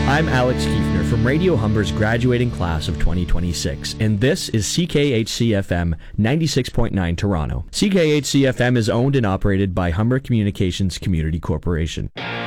I'm Alex Kiefner from Radio Humber's graduating class of 2026, and this is CKHC-FM 96.9 Toronto. CKHC-FM is owned and operated by Humber Communications Community Corporation.